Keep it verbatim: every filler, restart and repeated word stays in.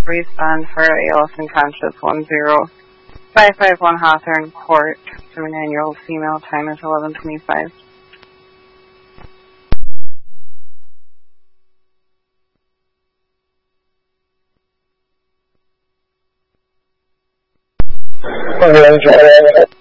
respond for A L S unconscious one zero five five one Hawthorne Court. Through an annual female, time is eleven twenty-five. Okay,